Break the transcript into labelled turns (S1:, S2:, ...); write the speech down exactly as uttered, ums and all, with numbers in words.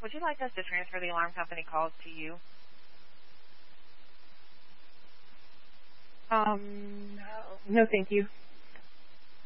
S1: Would you like us to transfer the alarm company calls to you?
S2: Um, no, no, thank you.